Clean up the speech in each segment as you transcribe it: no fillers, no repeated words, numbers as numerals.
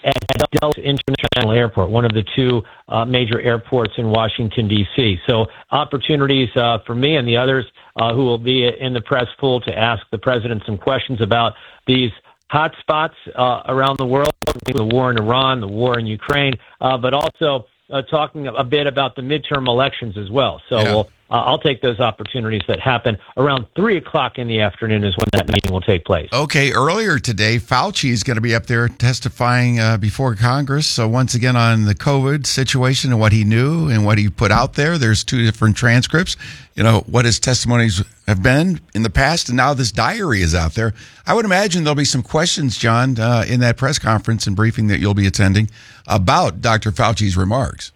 at Dulles International Airport, one of the two major airports in Washington, D.C. So opportunities for me and the others who will be in the press pool to ask the president some questions about these hot spots around the world, the war in Iran, the war in Ukraine, but also talking a bit about the midterm elections as well. So I'll take those opportunities that happen around 3 o'clock in the afternoon is when that meeting will take place. Okay, earlier today, Fauci is going to be up there testifying before Congress. So once again on the COVID situation and what he knew and what he put out there. There's two different transcripts. You know, what his testimonies have been in the past, and now this diary is out there. I would imagine there'll be some questions, John, in that press conference and briefing that you'll be attending about Dr. Fauci's remarks.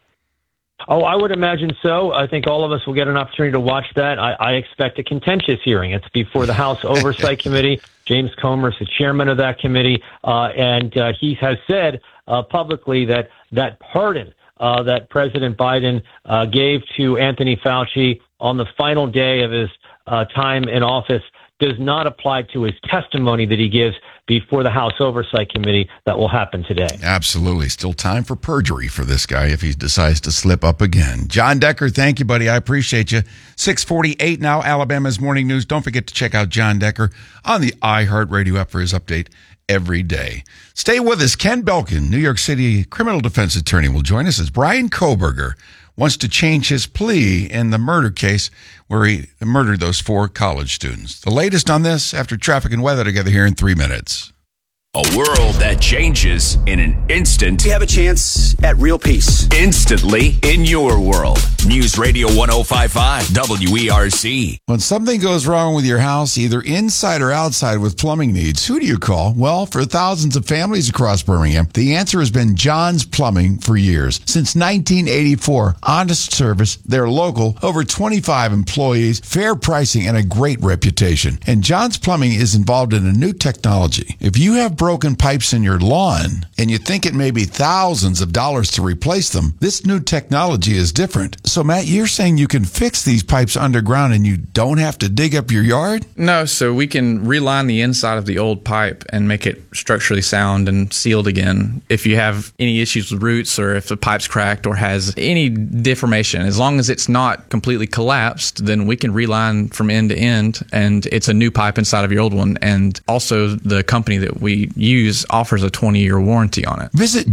Oh, I would imagine so. I think all of us will get an opportunity to watch that. I expect a contentious hearing. It's before the House Oversight Committee. James Comer is the chairman of that committee, and he has said publicly that pardon that President Biden gave to Anthony Fauci on the final day of his time in office does not apply to his testimony that he gives before the House Oversight Committee that will happen today. Absolutely. Still time for perjury for this guy if he decides to slip up again. John Decker, thank you, buddy. I appreciate you. 6:48 now, Alabama's Morning News. Don't forget to check out John Decker on the iHeartRadio app for his update every day. Stay with us. Ken Belkin, New York City criminal defense attorney, will join us as Brian Kohberger wants to change his plea in the murder case where he murdered those 4 college students. The latest on this after traffic and weather together here in 3 minutes. A world that changes in an instant. We have a chance at real peace. Instantly in your world. News Radio 105.5 WERC. When something goes wrong with your house, either inside or outside with plumbing needs, who do you call? Well, for thousands of families across Birmingham, the answer has been John's Plumbing for years. Since 1984, honest service, they're local, over 25 employees, fair pricing, and a great reputation. And John's Plumbing is involved in a new technology. If you have broken pipes in your lawn and you think it may be thousands of dollars to replace them, this new technology is different. So, Matt, you're saying you can fix these pipes underground and you don't have to dig up your yard? No, so we can reline the inside of the old pipe and make it structurally sound and sealed again. If you have any issues with roots or if the pipe's cracked or has any deformation, as long as it's not completely collapsed, then we can reline from end to end and it's a new pipe inside of your old one. And also the company that we use offers a 20-year warranty on it. Visit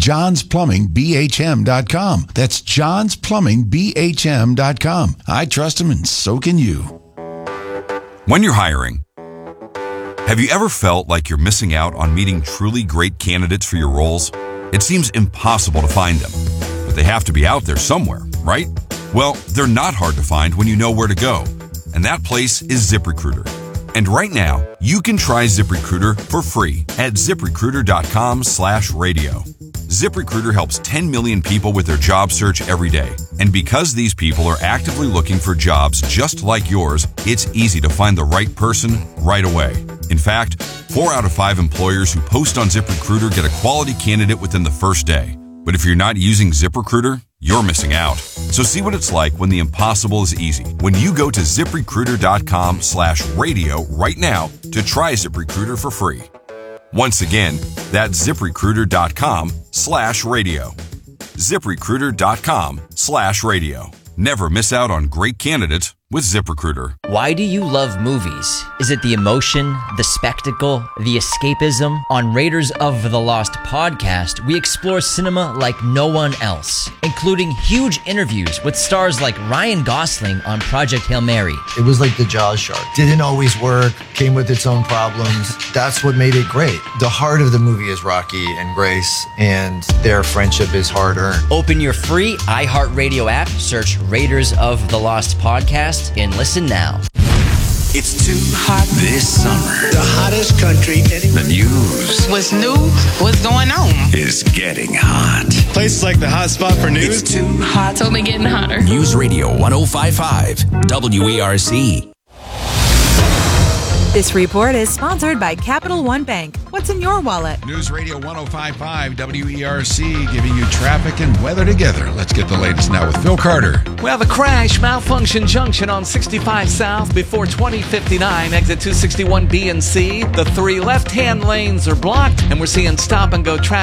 johnsplumbingbhm.com. That's johnsplumbingbhm.com. I trust him and so can you. When you're hiring, have you ever felt like you're missing out on meeting truly great candidates for your roles? It seems impossible to find them, but they have to be out there somewhere, right? Well, they're not hard to find when you know where to go, and that place is ZipRecruiter. And right now, you can try ZipRecruiter for free at ZipRecruiter.com/radio. ZipRecruiter helps 10 million people with their job search every day. And because these people are actively looking for jobs just like yours, it's easy to find the right person right away. In fact, 4 out of 5 employers who post on ZipRecruiter get a quality candidate within the first day. But if you're not using ZipRecruiter, you're missing out. So see what it's like when the impossible is easy. When you go to ZipRecruiter.com/radio right now to try ZipRecruiter for free. Once again, that's ZipRecruiter.com/radio. ZipRecruiter.com/radio. Never miss out on great candidates with ZipRecruiter. Why do you love movies? Is it the emotion, the spectacle, the escapism? On Raiders of the Lost podcast, we explore cinema like no one else, including huge interviews with stars like Ryan Gosling on Project Hail Mary. It was like the Jaws shark. Didn't always work, came with its own problems. That's what made it great. The heart of the movie is Rocky and Grace, and their friendship is hard-earned. Open your free iHeartRadio app, search Raiders of the Lost podcast, and listen now. It's too hot this summer. The hottest country anywhere. The news. What's new? What's going on? Is getting hot. Places like the hot spot for news. It's too hot. It's only getting hotter. News Radio 105.5 WERC. This report is sponsored by Capital One Bank. What's in your wallet? News Radio 105.5 WERC giving you traffic and weather together. Let's get the latest now with Phil Carter. Well, the crash, Malfunction Junction on 65 South before 2059, exit 261B and C. The 3 left-hand lanes are blocked, and we're seeing stop-and-go traffic.